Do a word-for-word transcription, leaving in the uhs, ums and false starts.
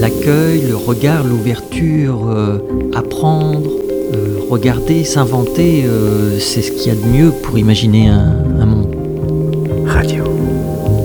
l'accueil, le regard, l'ouverture, euh, apprendre, euh, regarder, s'inventer, euh, c'est ce qu'il y a de mieux pour imaginer un, un monde.